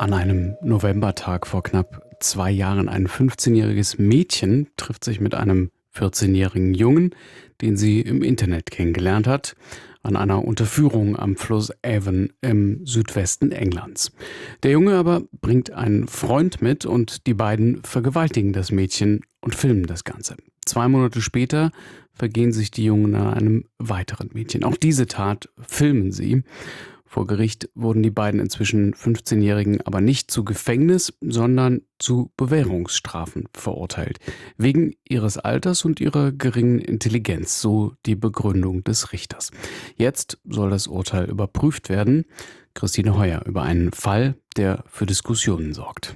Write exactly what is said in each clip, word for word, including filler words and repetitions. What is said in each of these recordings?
An einem Novembertag vor knapp zwei Jahren ein fünfzehnjähriges Mädchen trifft sich mit einem vierzehnjährigen Jungen, den sie im Internet kennengelernt hat, an einer Unterführung am Fluss Avon im Südwesten Englands. Der Junge aber bringt einen Freund mit und die beiden vergewaltigen das Mädchen und filmen das Ganze. Zwei Monate später vergehen sich die Jungen an einem weiteren Mädchen. Auch diese Tat filmen sie. Vor Gericht wurden die beiden inzwischen fünfzehnjährigen aber nicht zu Gefängnis, sondern zu Bewährungsstrafen verurteilt. Wegen ihres Alters und ihrer geringen Intelligenz, so die Begründung des Richters. Jetzt soll das Urteil überprüft werden. Christine Heuer über einen Fall, der für Diskussionen sorgt.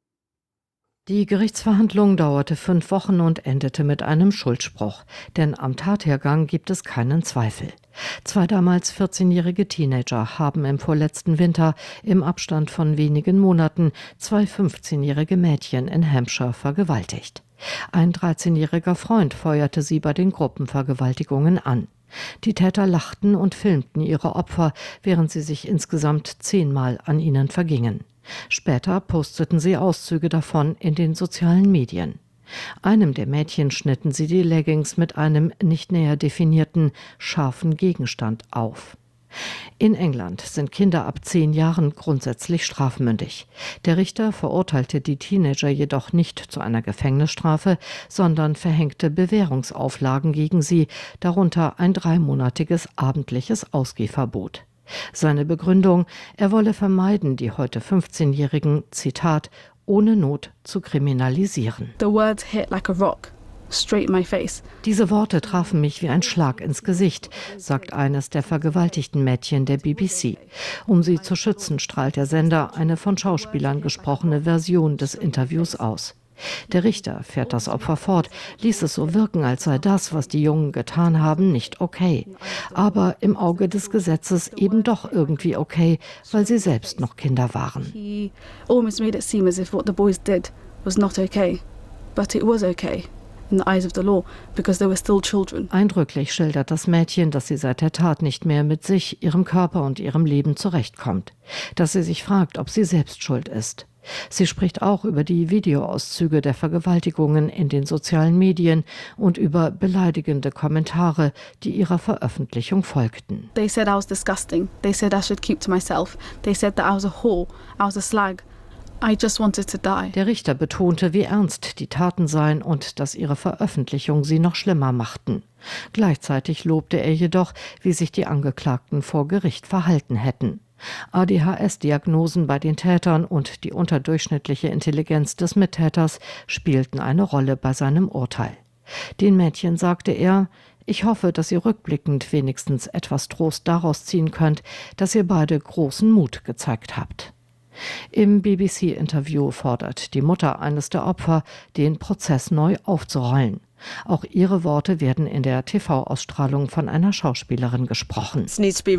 Die Gerichtsverhandlung dauerte fünf Wochen und endete mit einem Schuldspruch. Denn am Tathergang gibt es keinen Zweifel. Zwei damals vierzehnjährige Teenager haben im vorletzten Winter im Abstand von wenigen Monaten zwei fünfzehnjährige Mädchen in Hampshire vergewaltigt. Ein dreizehnjähriger Freund feuerte sie bei den Gruppenvergewaltigungen an. Die Täter lachten und filmten ihre Opfer, während sie sich insgesamt zehnmal an ihnen vergingen. Später posteten sie Auszüge davon in den sozialen Medien. Einem der Mädchen schnitten sie die Leggings mit einem nicht näher definierten, scharfen Gegenstand auf. In England sind Kinder ab zehn Jahren grundsätzlich strafmündig. Der Richter verurteilte die Teenager jedoch nicht zu einer Gefängnisstrafe, sondern verhängte Bewährungsauflagen gegen sie, darunter ein dreimonatiges abendliches Ausgehverbot. Seine Begründung, er wolle vermeiden, die heute fünfzehnjährigen, Zitat, ohne Not zu kriminalisieren. The words hit like a rock, straight in my face. Diese Worte trafen mich wie ein Schlag ins Gesicht, sagt eines der vergewaltigten Mädchen der B B C. Um sie zu schützen, strahlt der Sender eine von Schauspielern gesprochene Version des Interviews aus. Der Richter fährt das Opfer fort, ließ es so wirken, als sei das, was die Jungen getan haben, nicht okay. Aber im Auge des Gesetzes eben doch irgendwie okay, weil sie selbst noch Kinder waren. He almost made it seem as if what the boys did was not okay, but it was okay in the eyes of the law, because they were still children. Eindrücklich schildert das Mädchen, dass sie seit der Tat nicht mehr mit sich, ihrem Körper und ihrem Leben zurechtkommt. Dass sie sich fragt, ob sie selbst schuld ist. Sie spricht auch über die Videoauszüge der Vergewaltigungen in den sozialen Medien und über beleidigende Kommentare, die ihrer Veröffentlichung folgten. They said I was disgusting. They said I should keep to myself. They said that I was a whore. I was a slag. I just wanted to die. Der Richter betonte, wie ernst die Taten seien und dass ihre Veröffentlichung sie noch schlimmer machten. Gleichzeitig lobte er jedoch, wie sich die Angeklagten vor Gericht verhalten hätten. A D H S-Diagnosen bei den Tätern und die unterdurchschnittliche Intelligenz des Mittäters spielten eine Rolle bei seinem Urteil. Den Mädchen sagte er: Ich hoffe, dass ihr rückblickend wenigstens etwas Trost daraus ziehen könnt, dass ihr beide großen Mut gezeigt habt. Im B B C-Interview fordert die Mutter eines der Opfer, den Prozess neu aufzurollen. Auch ihre Worte werden in der T V-Ausstrahlung von einer Schauspielerin gesprochen.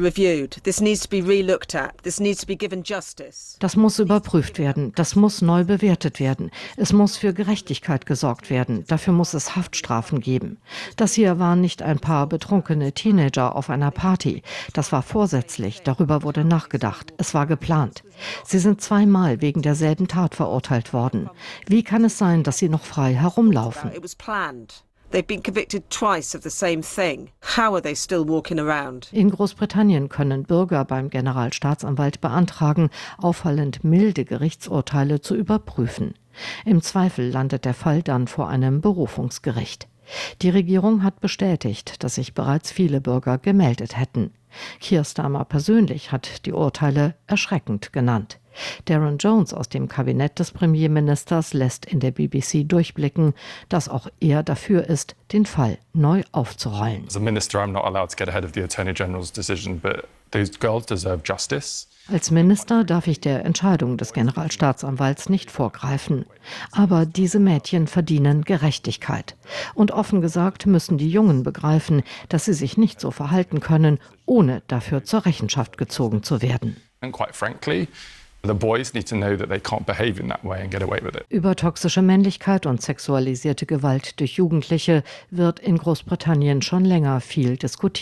Das muss überprüft werden, das muss neu bewertet werden. Es muss für Gerechtigkeit gesorgt werden, dafür muss es Haftstrafen geben. Das hier waren nicht ein paar betrunkene Teenager auf einer Party. Das war vorsätzlich, darüber wurde nachgedacht, es war geplant. Sie sind zweimal wegen derselben Tat verurteilt worden. Wie kann es sein, dass sie noch frei herumlaufen? They've been convicted twice of the same thing. How are they still walking around? In Großbritannien können Bürger beim Generalstaatsanwalt beantragen, auffallend milde Gerichtsurteile zu überprüfen. Im Zweifel landet der Fall dann vor einem Berufungsgericht. Die Regierung hat bestätigt, dass sich bereits viele Bürger gemeldet hätten. Keir Starmer persönlich hat die Urteile erschreckend genannt. Darren Jones aus dem Kabinett des Premierministers lässt in der B B C durchblicken, dass auch er dafür ist, den Fall neu aufzurollen. As a minister, I'm not allowed to get ahead of the Attorney General's decision, but these girls deserve justice. Als Minister darf ich der Entscheidung des Generalstaatsanwalts nicht vorgreifen. Aber diese Mädchen verdienen Gerechtigkeit. Und offen gesagt müssen die Jungen begreifen, dass sie sich nicht so verhalten können, ohne dafür zur Rechenschaft gezogen zu werden. And quite frankly, the boys need to know that they can't behave in that way and get away with it. Über toxische Männlichkeit und sexualisierte Gewalt durch Jugendliche wird in Großbritannien schon länger viel diskutiert.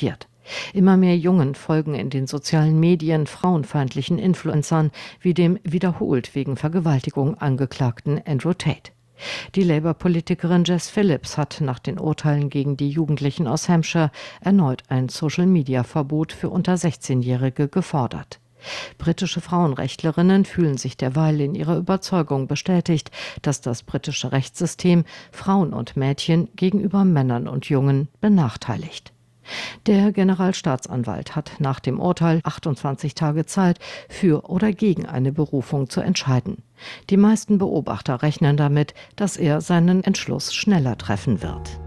Immer mehr Jungen folgen in den sozialen Medien frauenfeindlichen Influencern wie dem wiederholt wegen Vergewaltigung angeklagten Andrew Tate. Die Labour-Politikerin Jess Phillips hat nach den Urteilen gegen die Jugendlichen aus Hampshire erneut ein Social-Media-Verbot für unter sechzehnjährige gefordert. Britische Frauenrechtlerinnen fühlen sich derweil in ihrer Überzeugung bestätigt, dass das britische Rechtssystem Frauen und Mädchen gegenüber Männern und Jungen benachteiligt. Der Generalstaatsanwalt hat nach dem Urteil achtundzwanzig Tage Zeit, für oder gegen eine Berufung zu entscheiden. Die meisten Beobachter rechnen damit, dass er seinen Entschluss schneller treffen wird.